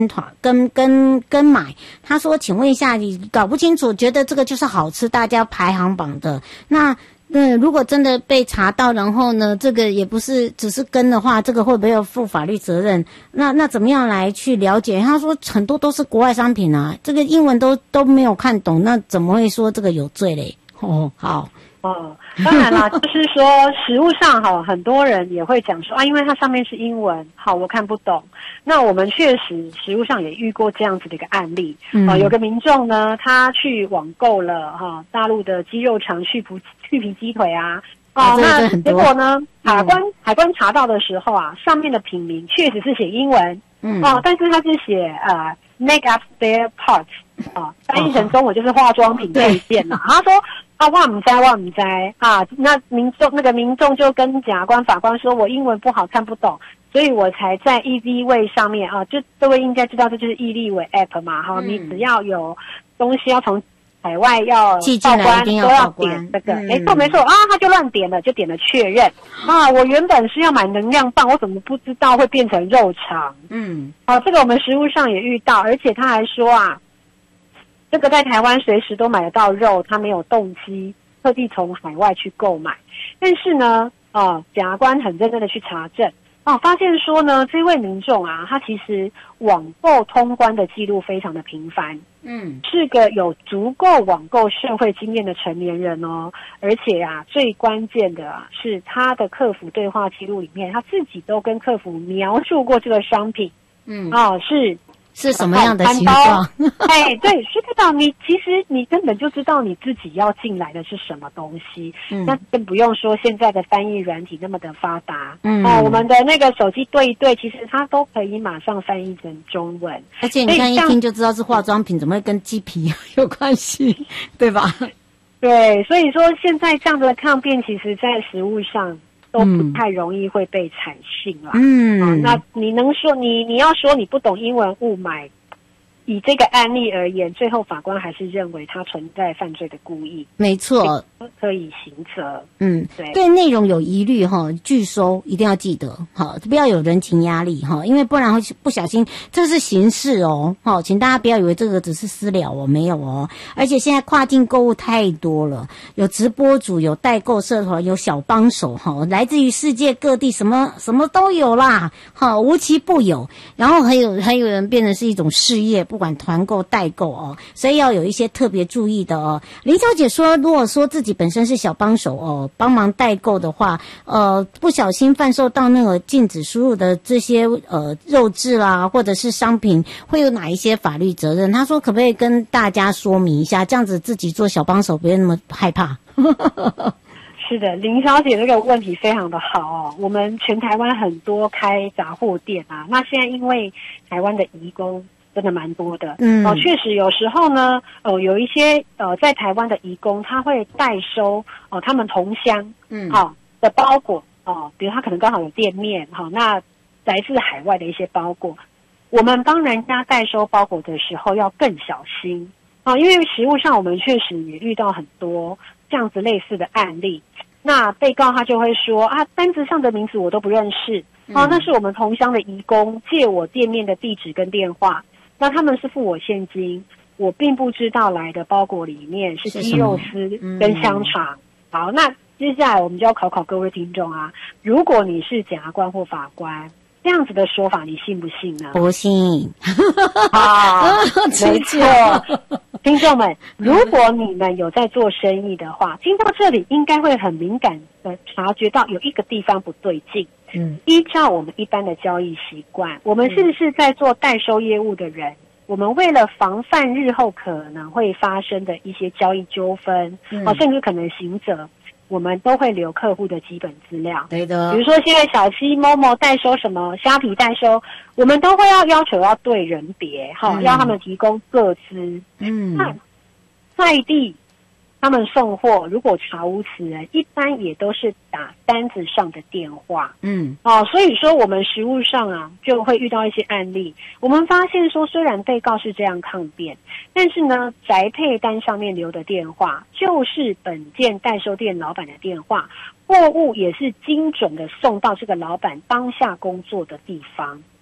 跟买。他说请问一下，你搞不清楚觉得这个就是好吃，大家排行榜的，那如果真的被查到，然后呢这个也不是只是跟的话，这个会不会有负法律责任？那怎么样来去了解？他说很多都是国外商品啊，这个英文都没有看懂，那怎么会说这个有罪嘞？好。 当然啦，就是说实务上很多人也会讲说因为它上面是英文，我看不懂。那我们确实实务上也遇过这样子的一个案例。有个民众呢，他去网购了大陆的鸡肉肠去皮鸡腿啊。那结果呢，海关查到的时候上面的品名确实是写英文，但是他是写make up spare parts，翻译成中文就是化妆品配件啦。他说我唔知那个民众就跟检察官法官说，我英文不好看不懂，所以我才在 EZ 位上面就各位应该知道这就是易立伟 App 嘛，你只要有东西要从海外要报关都要点这个，没错他就乱点了，就点了确认我原本是要买能量棒，我怎么不知道会变成肉肠？这个我们实务上也遇到，而且他还说这个在台湾随时都买得到肉，他没有动机特地从海外去购买。但是呢检察官很认真的去查证发现说呢，这位民众他其实网购通关的记录非常的频繁，是个有足够网购社会经验的成年人而且最关键的是他的客服对话记录里面，他自己都跟客服描述过这个商品， 是什么样的形状？ 对，是知道其实你根本就知道你自己要进来的是什么东西，那更不用说现在的翻译软体那么的发达，我们的那个手机对一对，其实它都可以马上翻译成中文， 而且你看一听就知道是化妆品，怎么会跟鸡皮有关系，对吧？ 对，所以说现在这样的抗辩，其实在实务上都不太容易会被采信啦。那你能说你要说你不懂英文误买，以这个案例而言，最后法官还是认为他存在犯罪的故意， 没错， 可以刑责。 对内容有疑虑拒收一定要记得不要有人情压力因为不然会不小心，这是刑事请大家不要以为这个只是私了没有而且现在跨境购物太多了，有直播主，有代购社团，有小帮手来自于世界各地，什么都有啦无奇不有。然后还有人变成是一种事业，不管团购代购所以要有一些特别注意的林小姐说，如果说自己本身是小帮手帮忙代购的话，不小心贩售到那个禁止输入的这些肉质啦，或者是商品，会有哪一些法律责任？他说可不可以跟大家说明一下，这样子自己做小帮手不会那么害怕？ 是的，林小姐这个问题非常的好我们全台湾很多开杂货店那现在因为台湾的移工真的蛮多的，确实有时候呢，有一些在台湾的移工，他会代收他们同乡的包裹比如他可能刚好有店面那来自海外的一些包裹，我们帮人家代收包裹的时候要更小心因为实务上我们确实也遇到很多这样子类似的案例。那被告他就会说单子上的名字我都不认识那是我们同乡的移工借我店面的地址跟电话，那他们是付我现金，我并不知道来的包裹里面是鸡肉丝跟香肠。好，那接下来我们就要考各位听众如果你是检察官或法官，这样子的说法你信不信呢？ 不信没错。听众们，如果你们有在做生意的话，听到这里应该会很敏感的察觉到有一个地方不对劲。依照我们一般的交易习惯，我们是不是在做代收业务的人，我们为了防范日后可能会发生的一些交易纠纷甚至可能刑责，我们都会留客户的基本资料。 对的， 比如说现在小七某某代收什么虾皮代收，我们都会要求要对人别要他们提供个资。那在地他们送货，如果查无此人，一般也都是打单子上的电话。所以说我们实务上就会遇到一些案例，我们发现说虽然被告是这样抗辩，但是呢宅配单上面留的电话就是本件代收店老板的电话，货物也是精准的送到这个老板当下工作的地方。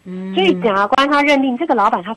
所以检察官他认定这个老板他